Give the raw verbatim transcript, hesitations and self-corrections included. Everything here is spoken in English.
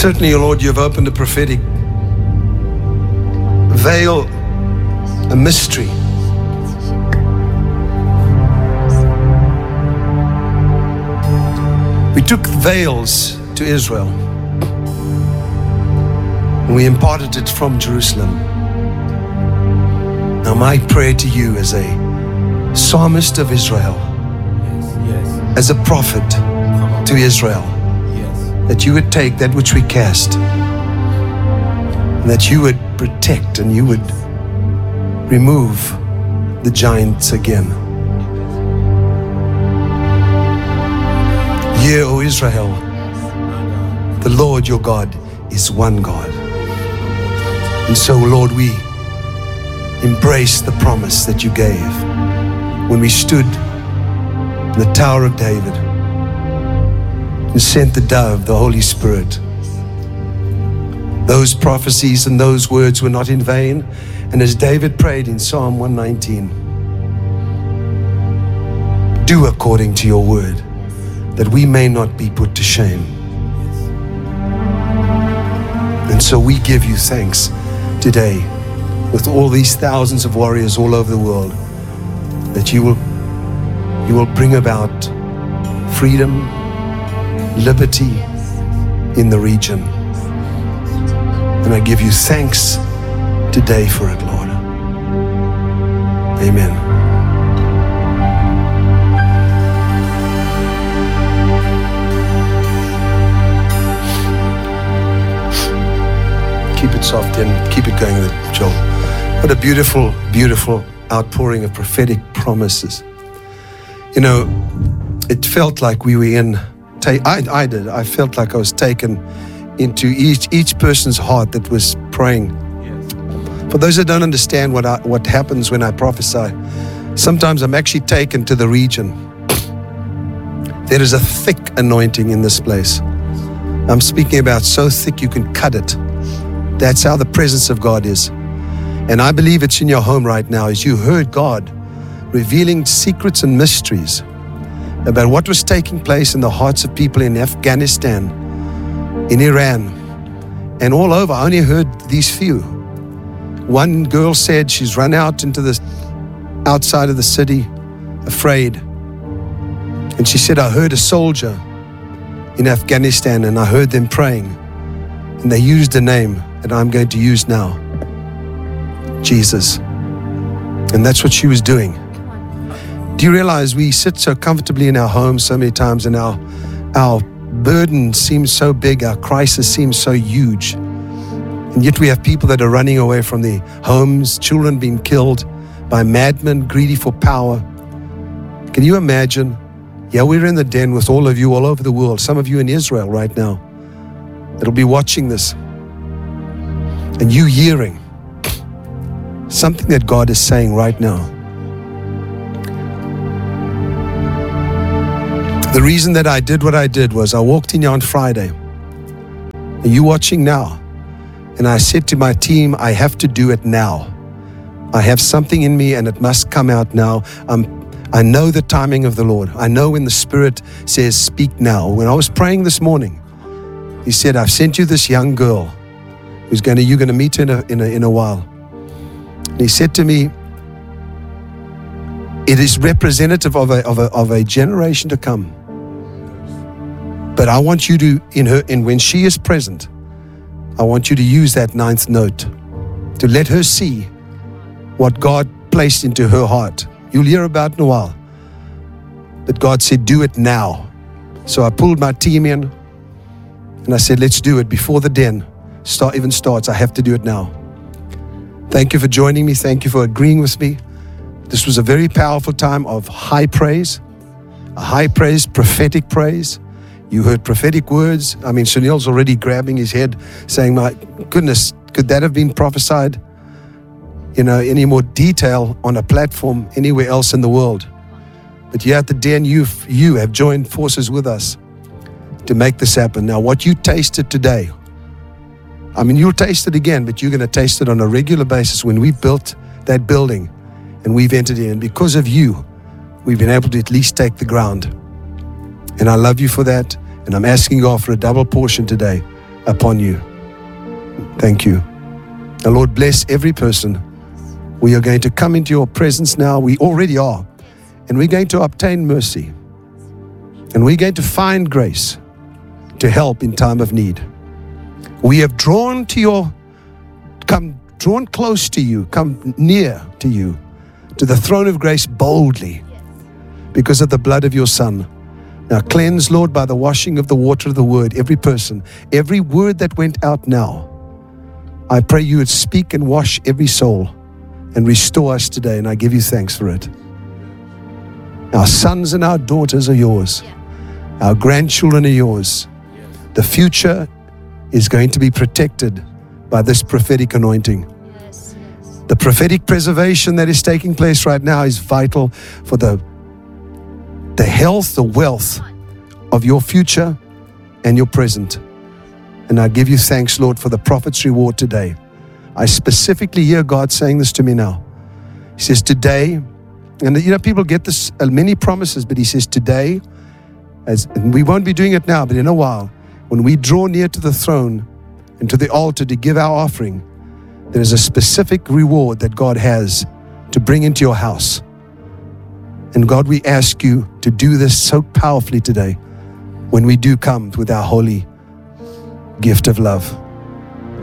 Certainly, O Lord, you have opened a prophetic veil, a mystery. We took veils to Israel and we imparted it from Jerusalem. Now my prayer to you as a psalmist of Israel, Yes, yes. as a prophet to Israel, Yes. that you would take that which we cast, and that you would protect and you would remove the giants again. Hear, O Israel, the Lord your God is one God. And so, Lord, we embrace the promise that you gave when we stood in the Tower of David and sent the dove, the Holy Spirit. Those prophecies and those words were not in vain. And as David prayed in Psalm one nineteen, do according to your word, that we may not be put to shame. And so we give you thanks today with all these thousands of warriors all over the world, that you will you will bring about freedom, liberty in the region. And I give you thanks today for it, Lord. Amen. Keep it soft and keep it going, Joel. What a beautiful, beautiful outpouring of prophetic promises. You know, it felt like we were in, I, I did, I felt like I was taken into each each person's heart that was praying. Yes. For those that don't understand what I, what happens when I prophesy, sometimes I'm actually taken to the region. There is a thick anointing in this place. I'm speaking about so thick you can cut it. That's how the presence of God is. And I believe it's in your home right now as you heard God revealing secrets and mysteries about what was taking place in the hearts of people in Afghanistan, in Iran, and all over. I only heard these few. One girl said she's run out into the outside of the city, afraid. And she said, I heard a soldier in Afghanistan and I heard them praying. And they used a name that I'm going to use now, Jesus. And that's what she was doing. Do you realize we sit so comfortably in our homes so many times and our, our burden seems so big, our crisis seems so huge. And yet we have people that are running away from their homes, children being killed by madmen greedy for power. Can you imagine? Yeah, we're in the den with all of you all over the world, some of you in Israel right now that'll be watching this. And you hearing something that God is saying right now. The reason that I did what I did was I walked in here on Friday, and you watching now, and I said to my team, I have to do it now. I have something in me and it must come out now. I'm, I know the timing of the Lord. I know when the Spirit says, speak now. When I was praying this morning, He said, I've sent you this young girl who's going to, you're going to meet her in a, in a, in a while. And He said to me, it is representative of a, of a, of a generation to come. But I want you to, in her, and when she is present, I want you to use that ninth note to let her see what God placed into her heart. You'll hear about it in a while. But God said, do it now. So I pulled my team in and I said, let's do it before the den start, even starts. I have to do it now. Thank you for joining me. Thank you for agreeing with me. This was a very powerful time of high praise, a high praise, prophetic praise. You heard prophetic words. I mean, Sunil's already grabbing his head saying, my goodness, could that have been prophesied? You know, any more detail on a platform anywhere else in the world. But here at the den, you you have joined forces with us to make this happen. Now, what you tasted today, I mean, you'll taste it again, but you're going to taste it on a regular basis when we built that building and we've entered in. And because of you, we've been able to at least take the ground. And I love you for that. And I'm asking God for a double portion today upon you. Thank you. The Lord bless every person. We are going to come into your presence now. We already are. And we're going to obtain mercy. And we're going to find grace to help in time of need. We have drawn to your, come drawn close to you, come near to you, to the throne of grace boldly because of the blood of your Son. Now cleanse, Lord, by the washing of the water of the word, every person, every word that went out now. I pray you would speak and wash every soul and restore us today, and I give you thanks for it. Our sons and our daughters are yours. Our grandchildren are yours. The future is going to be protected by this prophetic anointing. Yes, yes. The prophetic preservation that is taking place right now is vital for the, the health, the wealth of your future and your present. And I give you thanks, Lord, for the prophet's reward today. I specifically hear God saying this to me now. He says today, and you know, people get this, uh, many promises, but he says today, as and we won't be doing it now, but in a while, when we draw near to the throne and to the altar to give our offering, there is a specific reward that God has to bring into your house. And God, we ask you to do this so powerfully today when we do come with our holy gift of love.